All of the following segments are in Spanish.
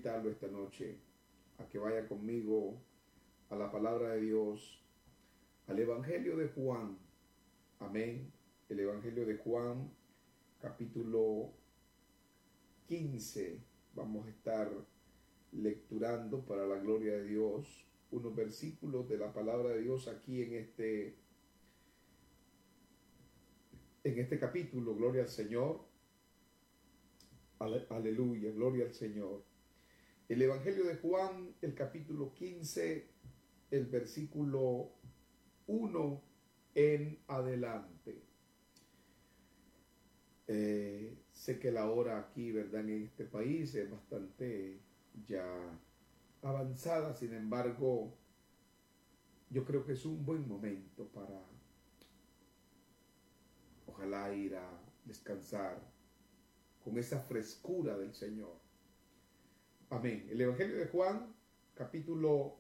invitarlo esta noche a que vaya conmigo a la palabra de Dios, al Evangelio de Juan. Amén. El Evangelio de Juan, capítulo 15. Vamos a estar lecturando para la gloria de Dios unos versículos de la palabra de Dios aquí en este capítulo. Gloria al Señor. Aleluya, gloria al Señor. El Evangelio de Juan, el capítulo 15, el versículo 1 en adelante. Sé que la hora aquí, ¿verdad?, en este país es bastante ya avanzada. Sin embargo, yo creo que es un buen momento para ojalá ir a descansar con esa frescura del Señor. Amén. El Evangelio de Juan, capítulo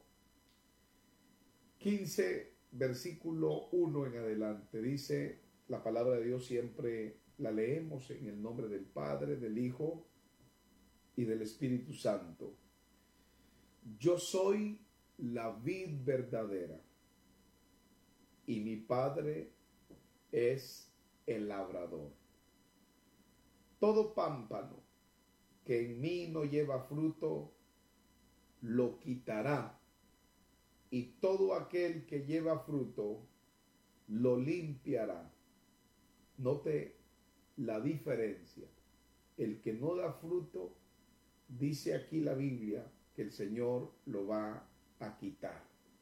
15, versículo 1 en adelante. Dice la palabra de Dios, siempre la leemos en el nombre del Padre, del Hijo y del Espíritu Santo. Yo soy la vid verdadera y mi Padre es el labrador. Todo pámpano que en mí no lleva fruto, lo quitará, y todo aquel que lleva fruto, lo limpiará. Note la diferencia. El que no da fruto, dice aquí la Biblia, que el Señor lo va a quitar.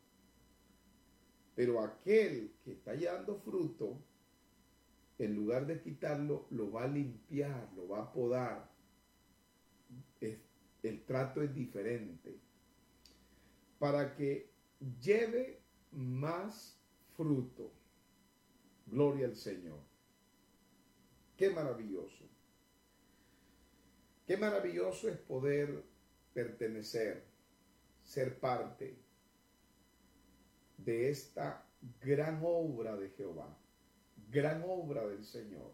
Pero aquel que está dando fruto, en lugar de quitarlo, lo va a limpiar, lo va a podar. El trato es diferente. Para que lleve más fruto. Gloria al Señor. Qué maravilloso. Qué maravilloso es poder pertenecer, ser parte de esta gran obra de Jehová, gran obra del Señor.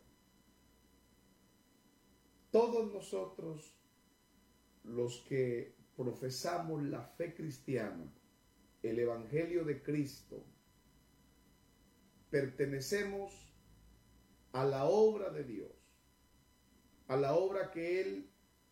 Todos nosotros, los que profesamos la fe cristiana, el Evangelio de Cristo, pertenecemos a la obra de Dios, a la obra que Él,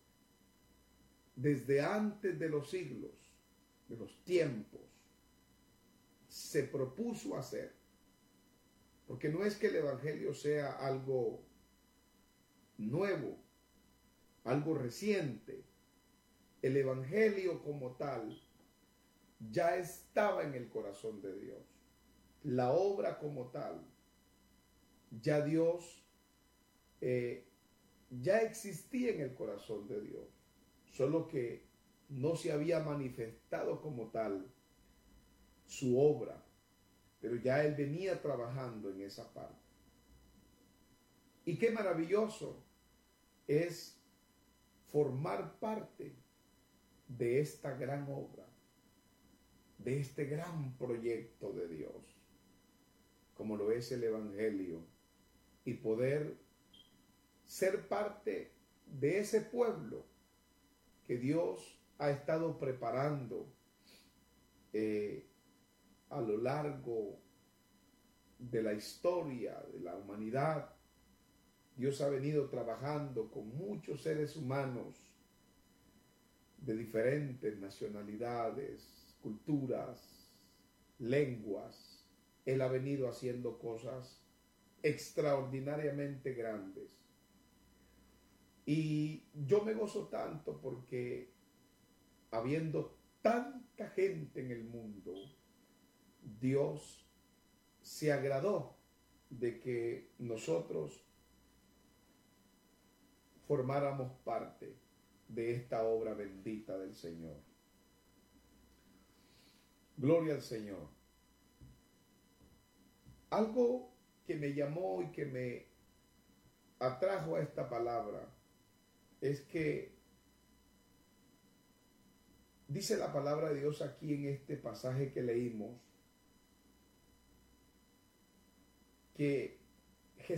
desde antes de los siglos, de los tiempos, se propuso hacer. Porque no es que el Evangelio sea algo nuevo, algo reciente. El Evangelio como tal ya estaba en el corazón de Dios. La obra como tal, ya Dios, ya existía en el corazón de Dios. Solo que no se había manifestado como tal su obra, pero ya Él venía trabajando en esa parte. Y qué maravilloso es formar parte de esta gran obra, de este gran proyecto de Dios, como lo es el Evangelio, y poder ser parte de ese pueblo que Dios ha estado preparando a lo largo de la historia de la humanidad. Dios ha venido trabajando con muchos seres humanos de diferentes nacionalidades, culturas, lenguas. Él ha venido haciendo cosas extraordinariamente grandes. Y yo me gozo tanto porque, habiendo tanta gente en el mundo, Dios se agradó de que nosotros formáramos parte de esta obra bendita del Señor. Gloria al Señor. Algo que me llamó y que me atrajo a esta palabra es que dice la palabra de Dios aquí en este pasaje que leímos, que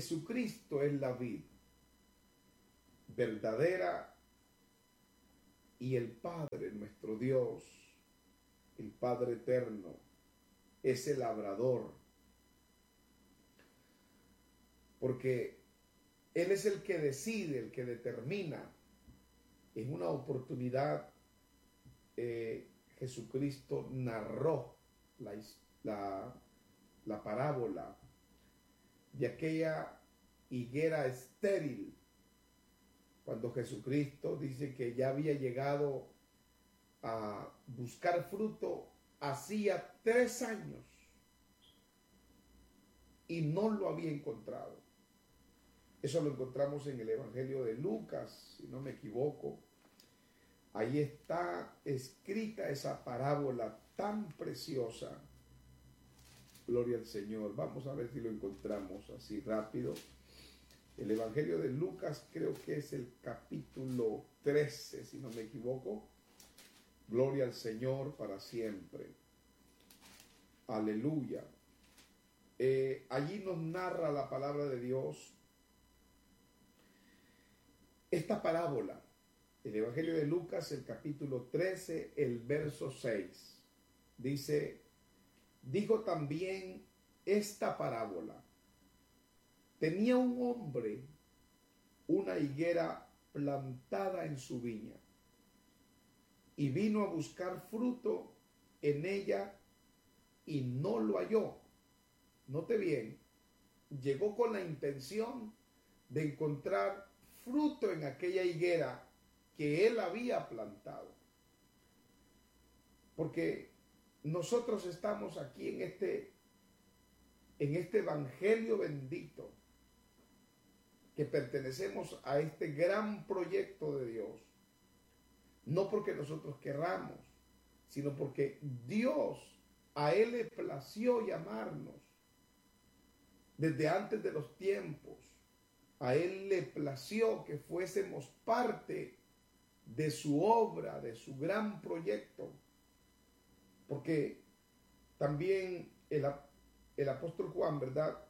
Jesucristo es la vid verdadera Y el Padre, nuestro Dios, el Padre eterno, es el labrador. Porque Él es el que decide, el que determina. En una oportunidad, Jesucristo narró la parábola de aquella higuera estéril, cuando Jesucristo dice que ya había llegado a buscar fruto hacía 3 años y no lo había encontrado. Eso lo encontramos en el Evangelio de Lucas, si no me equivoco. Ahí está escrita esa parábola tan preciosa. Gloria al Señor. Vamos a ver si lo encontramos así rápido. El Evangelio de Lucas creo que es el capítulo 13, si no me equivoco. Gloria al Señor para siempre. Aleluya. Allí nos narra la palabra de Dios esta parábola. El Evangelio de Lucas, el capítulo 13, el verso 6. Dice, dijo también esta parábola. Tenía un hombre una higuera plantada en su viña y vino a buscar fruto en ella y no lo halló. Note bien, llegó con la intención de encontrar fruto en aquella higuera que él había plantado. Porque nosotros estamos aquí en este evangelio bendito, que pertenecemos a este gran proyecto de Dios, no porque nosotros querramos, sino porque Dios, a Él le plació llamarnos desde antes de los tiempos. A Él le plació que fuésemos parte de su obra, de su gran proyecto. Porque también el apóstol Juan,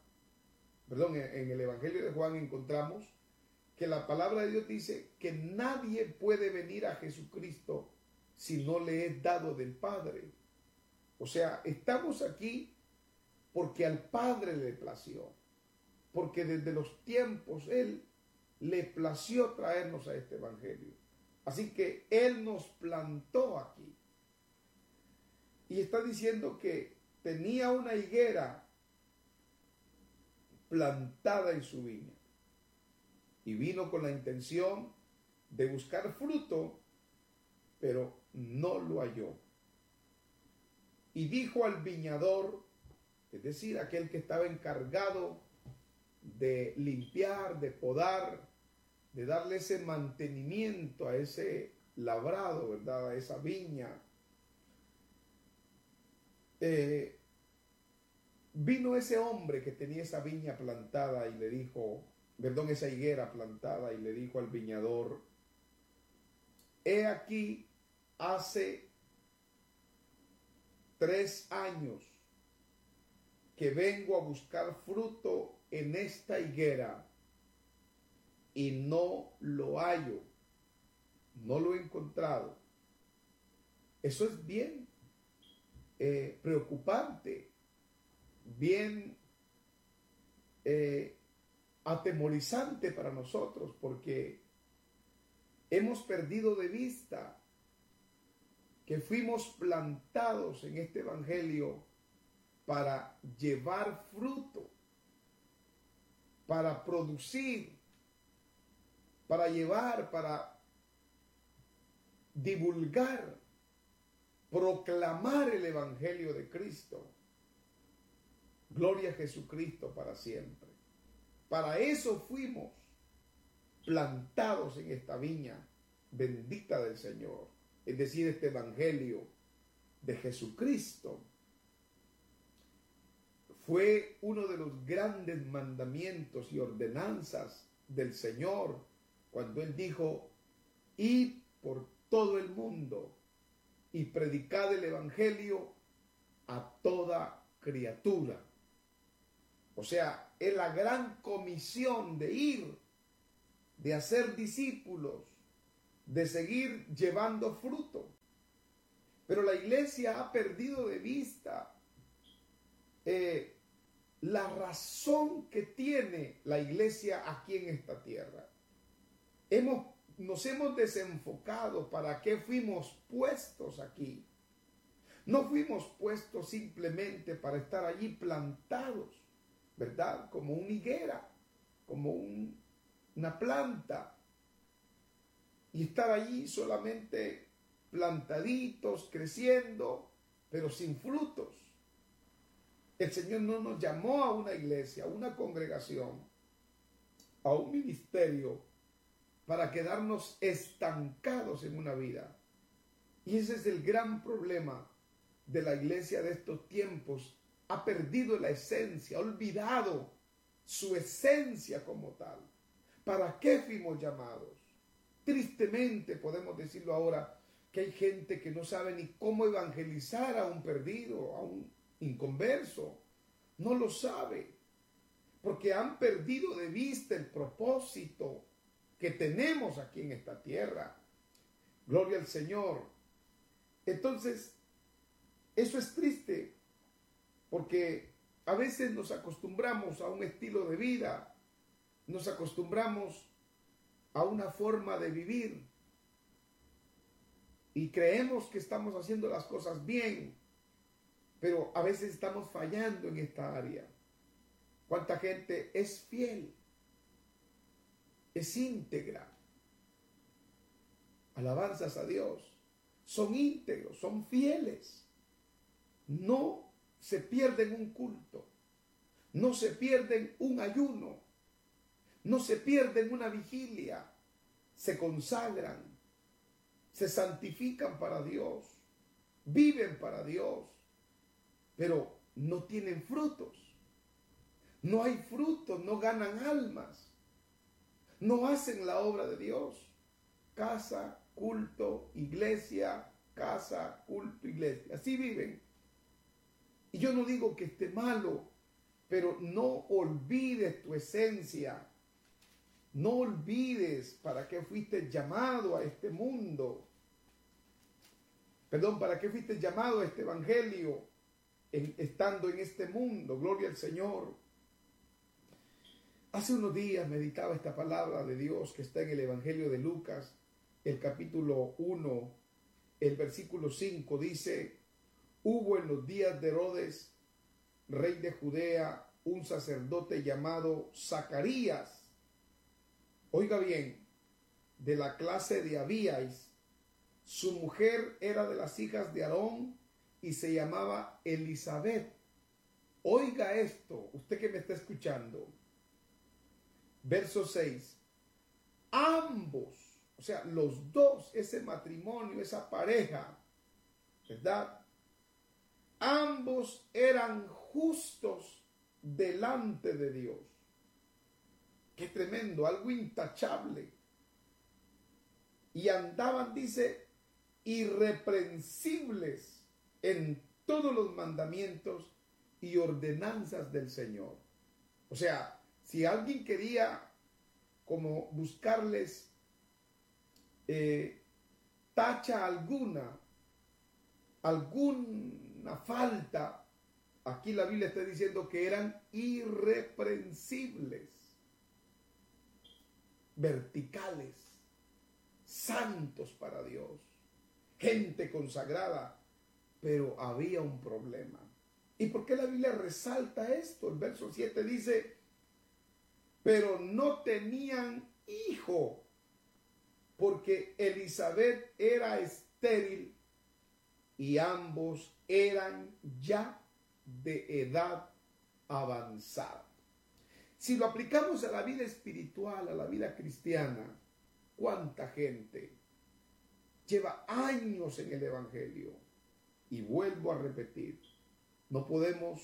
en el Evangelio de Juan encontramos que la palabra de Dios dice que nadie puede venir a Jesucristo si no le es dado del Padre. O sea, estamos aquí porque al Padre le plació, porque desde los tiempos Él le plació traernos a este Evangelio. Así que Él nos plantó aquí. Y está diciendo que tenía una higuera plantada en su viña y vino con la intención de buscar fruto, pero no lo halló. Y dijo al viñador, es decir, aquel que estaba encargado de limpiar, de podar, de darle ese mantenimiento a ese labrado, ¿verdad?, a esa viña. Vino ese hombre que tenía esa viña plantada y le dijo, esa higuera plantada, y le dijo al viñador, he aquí, hace 3 años que vengo a buscar fruto en esta higuera y no lo hallo, no lo he encontrado. Eso es bien preocupante, bien atemorizante para nosotros, porque hemos perdido de vista que fuimos plantados en este evangelio para llevar fruto, para producir, para llevar, para divulgar, proclamar el evangelio de Cristo. Gloria a Jesucristo para siempre. Para eso fuimos plantados en esta viña bendita del Señor, es decir, este evangelio de Jesucristo. Fue uno de los grandes mandamientos y ordenanzas del Señor cuando Él dijo, id por todo el mundo y predicad el evangelio a toda criatura. O sea, es la gran comisión de ir, de hacer discípulos, de seguir llevando fruto. Pero la iglesia ha perdido de vista la razón que tiene la iglesia aquí en esta tierra. Nos hemos desenfocado para qué fuimos puestos aquí. No fuimos puestos simplemente para estar allí plantados, ¿verdad? Como una higuera, como una planta, y estar allí solamente plantaditos, creciendo, pero sin frutos. El Señor no nos llamó a una iglesia, a una congregación, a un ministerio para quedarnos estancados en una vida. Y ese es el gran problema de la iglesia de estos tiempos. Ha perdido la esencia, ha olvidado su esencia como tal. ¿Para qué fuimos llamados? Tristemente podemos decirlo ahora, que hay gente que no sabe ni cómo evangelizar a un perdido, a un inconverso. No lo sabe, porque han perdido de vista el propósito que tenemos aquí en esta tierra. Gloria al Señor. Entonces, eso es triste, porque a veces nos acostumbramos a un estilo de vida, nos acostumbramos a una forma de vivir y creemos que estamos haciendo las cosas bien, pero a veces estamos fallando en esta área. ¿Cuánta gente es fiel? Es íntegra. Alabanzas a Dios. Son íntegros, son fieles. No se pierden un culto. No se pierden un ayuno. No se pierden una vigilia. Se consagran. Se santifican para Dios. Viven para Dios. Pero no tienen frutos. No hay frutos, no ganan almas. No hacen la obra de Dios. Casa, culto, iglesia, casa, culto, iglesia. Así viven. Y yo no digo que esté malo, pero no olvides tu esencia. No olvides para qué fuiste llamado a este mundo. Para qué fuiste llamado a este evangelio estando en este mundo. Gloria al Señor. Hace unos días meditaba esta palabra de Dios que está en el Evangelio de Lucas, el capítulo 1, el versículo 5, dice: hubo en los días de Herodes, rey de Judea, un sacerdote llamado Zacarías. Oiga bien, de la clase de Abías. Su mujer era de las hijas de Aarón y se llamaba Elizabeth. Oiga esto, usted que me está escuchando. Verso 6. Ambos, o sea, los dos, ese matrimonio, esa pareja, ¿verdad? Ambos eran justos delante de Dios. Qué tremendo, algo intachable. Y andaban, dice, irreprensibles en todos los mandamientos y ordenanzas del Señor. O sea, si alguien quería como buscarles tacha alguna falta, aquí la Biblia está diciendo que eran irreprensibles, verticales, santos para Dios, gente consagrada, pero había un problema. ¿Y por qué la Biblia resalta esto? El verso 7 dice: pero no tenían hijo, porque Elizabeth era estéril y ambos eran ya de edad avanzada. Si lo aplicamos a la vida espiritual, a la vida cristiana, ¿cuánta gente lleva años en el evangelio? Y vuelvo a repetir, no podemos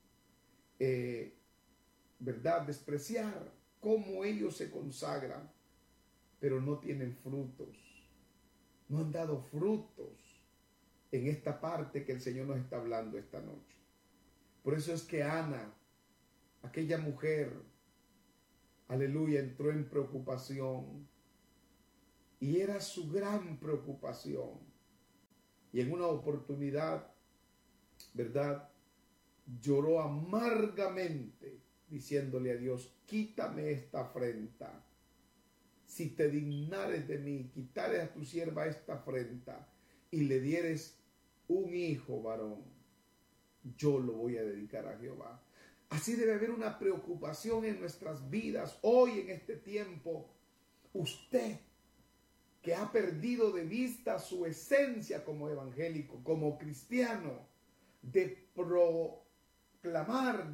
¿verdad? despreciar cómo ellos se consagran, pero no tienen frutos, no han dado frutos en esta parte que el Señor nos está hablando esta noche. Por eso es que Ana, aquella mujer, aleluya, entró en preocupación Y era su gran preocupación. Y en una oportunidad, ¿verdad?, lloró amargamente, diciéndole a Dios: quítame esta afrenta. Si te dignares de mí, quitares a tu sierva esta afrenta y le dieres un hijo varón, yo lo voy a dedicar a Jehová. Así debe haber una preocupación en nuestras vidas hoy, en este tiempo. Usted que ha perdido de vista su esencia como evangélico, como cristiano, de proclamar,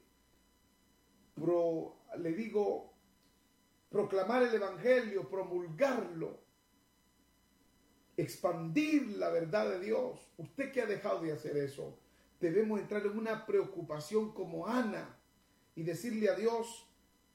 proclamar el evangelio, promulgarlo, expandir la verdad de Dios. Usted que ha dejado de hacer eso, debemos entrar en una preocupación como Ana y decirle a Dios: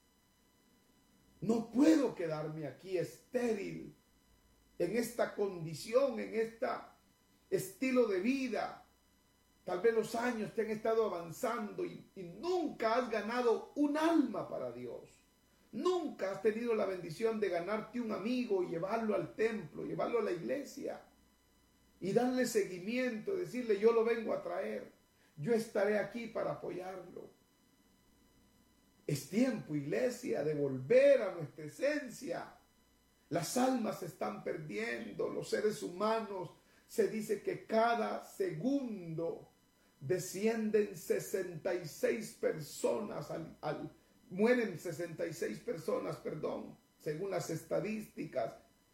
no puedo quedarme aquí estéril, en esta condición, en este estilo de vida. Tal vez los años te han estado avanzando y nunca has ganado un alma para Dios. Nunca has tenido la bendición de ganarte un amigo y llevarlo al templo, llevarlo a la iglesia y darle seguimiento, decirle: yo lo vengo a traer, yo estaré aquí para apoyarlo. Es tiempo, iglesia, de volver a nuestra esencia. Las almas se están perdiendo, los seres humanos, se dice que cada segundo descienden 66 personas, mueren 66 personas, según las estadísticas.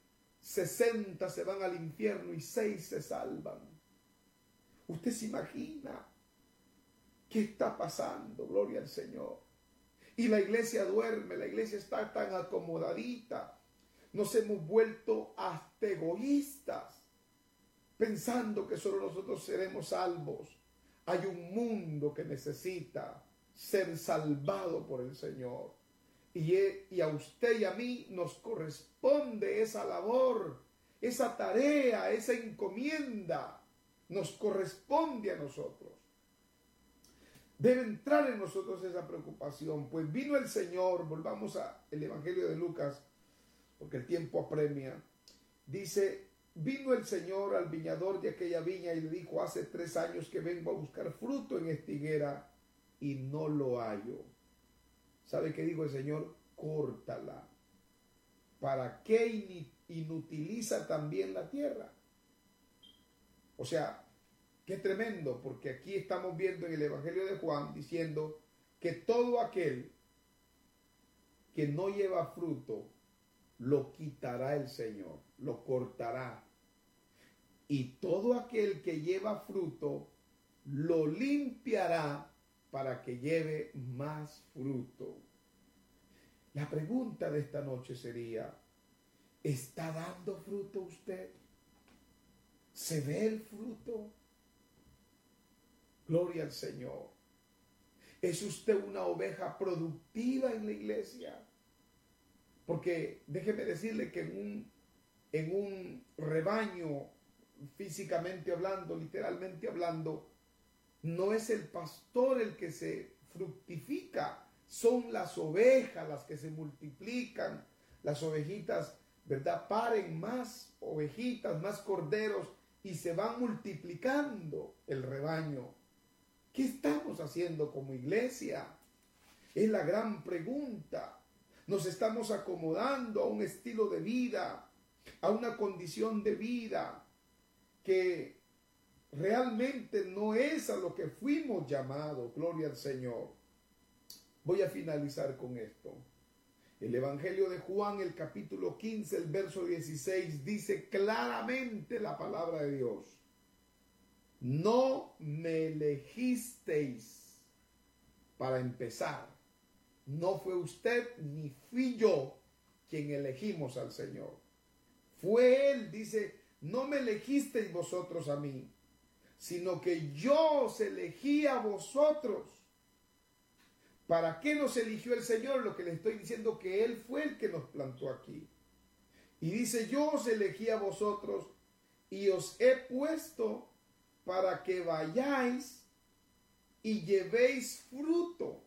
60 se van al infierno y 6 se salvan. ¿Usted se imagina qué está pasando? Gloria al Señor. Y la iglesia duerme, la iglesia está tan acomodadita. Nos hemos vuelto hasta egoístas, pensando que solo nosotros seremos salvos. Hay un mundo que necesita ser salvado por el Señor. Y a usted y a mí nos corresponde esa labor, esa tarea, esa encomienda. Nos corresponde a nosotros. Debe entrar en nosotros esa preocupación. Pues vino el Señor, volvamos al Evangelio de Lucas, porque el tiempo apremia. Dice: vino el Señor al viñador de aquella viña y le dijo: hace 3 años que vengo a buscar fruto en esta higuera y no lo hallo. ¿Sabe qué dijo el Señor? Córtala. ¿Para qué inutiliza también la tierra? O sea, qué tremendo, porque aquí estamos viendo en el Evangelio de Juan diciendo que todo aquel que no lleva fruto lo quitará el Señor, lo cortará. Y todo aquel que lleva fruto lo limpiará para que lleve más fruto. La pregunta de esta noche sería: ¿está dando fruto usted? ¿Se ve el fruto? Gloria al Señor. ¿Es usted una oveja productiva en la iglesia? Porque déjeme decirle que en un rebaño, físicamente hablando, literalmente hablando, no es el pastor el que se fructifica, son las ovejas las que se multiplican. Las ovejitas, ¿verdad?, paren más ovejitas, más corderos y se van multiplicando el rebaño. ¿Qué estamos haciendo como iglesia? Es la gran pregunta. Nos estamos acomodando a un estilo de vida, a una condición de vida que realmente no es a lo que fuimos llamados. Gloria al Señor. Voy a finalizar con esto. El Evangelio de Juan, el capítulo 15, el verso 16, dice claramente la palabra de Dios: no me elegisteis. Para empezar, no fue usted ni fui yo quien elegimos al Señor. Fue Él, dice: no me elegisteis vosotros a mí, sino que yo os elegí a vosotros. ¿Para qué nos eligió el Señor? Lo que le estoy diciendo, que Él fue el que nos plantó aquí. Y dice: yo os elegí a vosotros y os he puesto para que vayáis y llevéis fruto,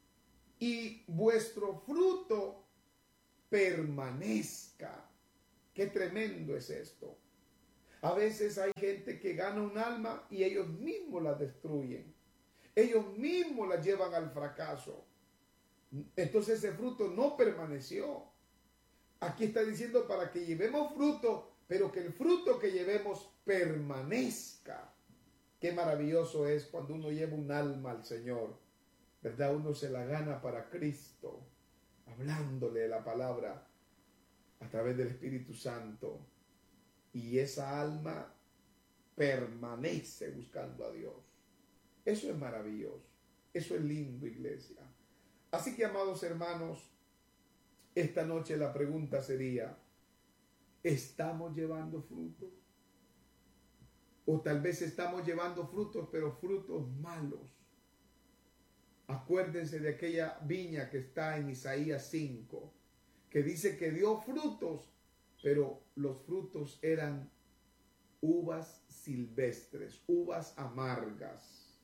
y vuestro fruto permanezca. Qué tremendo es esto. A veces hay gente que gana un alma y ellos mismos la destruyen. Ellos mismos la llevan al fracaso. Entonces ese fruto no permaneció. Aquí está diciendo para que llevemos fruto, pero que el fruto que llevemos permanezca. Qué maravilloso es cuando uno lleva un alma al Señor, ¿verdad? Uno se la gana para Cristo, hablándole de la palabra a través del Espíritu Santo. Y esa alma permanece buscando a Dios. Eso es maravilloso. Eso es lindo, iglesia. Así que, amados hermanos, esta noche la pregunta sería, ¿estamos llevando frutos? O tal vez estamos llevando frutos, pero frutos malos. Acuérdense de aquella viña que está en Isaías 5, que dice que dio frutos, pero los frutos eran uvas silvestres, uvas amargas.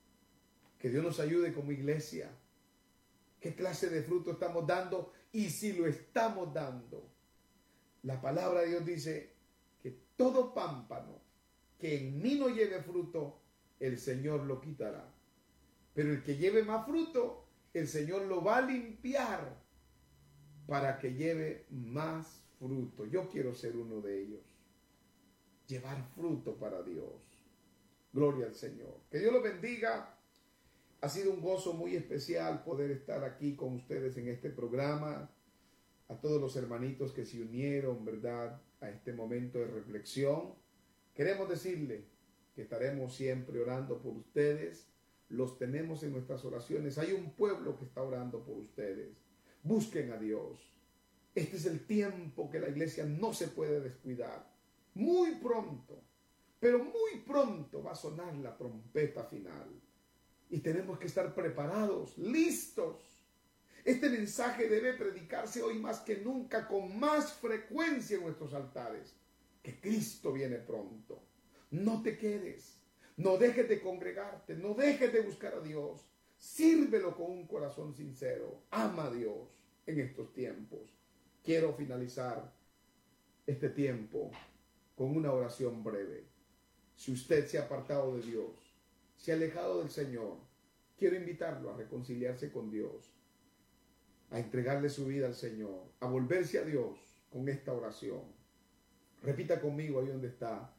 Que Dios nos ayude como iglesia. ¿Qué clase de fruto estamos dando? Y si lo estamos dando, la palabra de Dios dice que todo pámpano que en mí no lleve fruto, el Señor lo quitará. Pero el que lleve más fruto, el Señor lo va a limpiar para que lleve más fruto. Yo quiero ser uno de ellos. Llevar fruto para Dios. Gloria al Señor. Que Dios los bendiga. Ha sido un gozo muy especial poder estar aquí con ustedes en este programa. A todos los hermanitos que se unieron, ¿verdad?, a este momento de reflexión. Queremos decirle que estaremos siempre orando por ustedes. Los tenemos en nuestras oraciones. Hay un pueblo que está orando por ustedes. Busquen a Dios. Este es el tiempo que la iglesia no se puede descuidar. Muy pronto, pero muy pronto va a sonar la trompeta final. Y tenemos que estar preparados, listos. Este mensaje debe predicarse hoy más que nunca, con más frecuencia en nuestros altares. Que Cristo viene pronto. No te quedes. No dejes de congregarte. No dejes de buscar a Dios. Sírvelo con un corazón sincero. Ama a Dios en estos tiempos. Quiero finalizar este tiempo con una oración breve. Si usted se ha apartado de Dios, se ha alejado del Señor, quiero invitarlo a reconciliarse con Dios, a entregarle su vida al Señor, a volverse a Dios con esta oración. Repita conmigo ahí donde está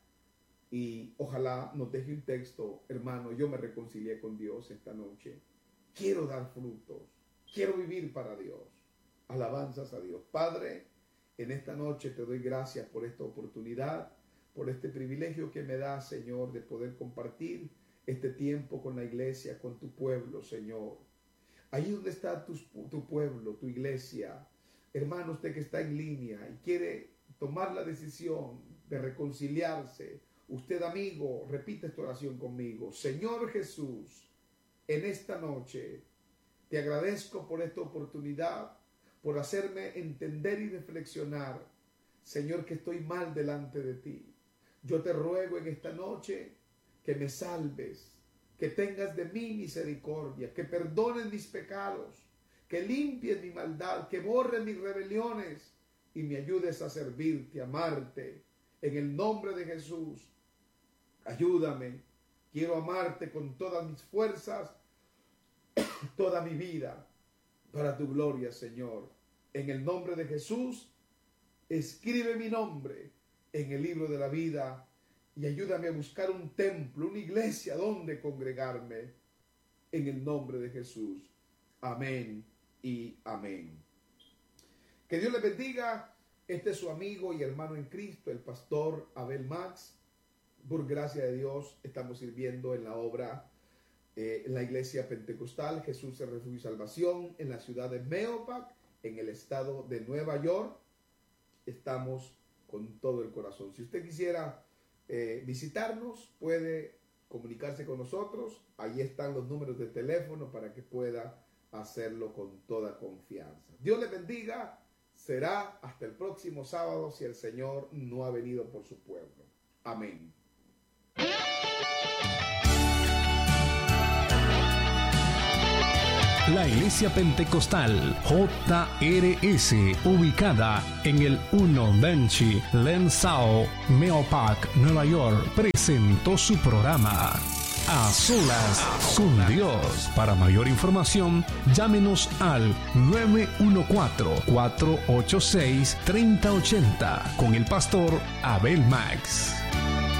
y ojalá nos deje un texto. Hermano, yo me reconcilié con Dios esta noche. Quiero dar frutos. Quiero vivir para Dios. Alabanzas a Dios. Padre, en esta noche te doy gracias por esta oportunidad, por este privilegio que me da, Señor, de poder compartir este tiempo con la iglesia, con tu pueblo, Señor. Ahí donde está tu pueblo, tu iglesia. Hermano, usted que está en línea y quiere tomar la decisión de reconciliarse. Usted, amigo, repite esta oración conmigo. Señor Jesús, en esta noche te agradezco por esta oportunidad, por hacerme entender y reflexionar, Señor, que estoy mal delante de ti. Yo te ruego en esta noche que me salves, que tengas de mí misericordia, que perdones mis pecados, que limpies mi maldad, que borres mis rebeliones, y me ayudes a servirte, a amarte, en el nombre de Jesús. Ayúdame, quiero amarte con todas mis fuerzas, toda mi vida, para tu gloria, Señor. En el nombre de Jesús, escribe mi nombre en el libro de la vida y ayúdame a buscar un templo, una iglesia donde congregarme, en el nombre de Jesús. Amén y amén. Que Dios les bendiga. Este es su amigo y hermano en Cristo, el pastor Abel Max. Por gracia de Dios estamos sirviendo en la obra, en la iglesia pentecostal Jesús es Refugio y Salvación, en la ciudad de Meopac, en el estado de Nueva York. Estamos con todo el corazón. Si usted quisiera visitarnos, puede comunicarse con nosotros. Ahí están los números de teléfono para que pueda hacerlo con toda confianza. Dios les bendiga. Será hasta el próximo sábado si el Señor no ha venido por su pueblo. Amén. La Iglesia Pentecostal JRS, ubicada en el 1 Benchi, Lensao, Meopac, Nueva York, presentó su programa A Solas con Dios. Para mayor información, llámenos al 914-486-3080 con el pastor Abel Max.